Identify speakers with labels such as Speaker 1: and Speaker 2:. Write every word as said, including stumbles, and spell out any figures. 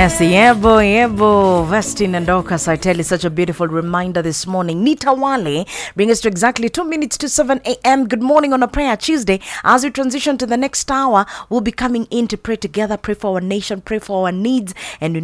Speaker 1: Yes, yebo, yebo. Vestin and Dorcas, I tell you, such a beautiful reminder this morning. Nita Wale bring us to exactly two minutes to seven a.m. Good morning on a prayer Tuesday. As we transition to the next hour, we'll be coming in to pray together, pray for our nation, pray for our needs, and we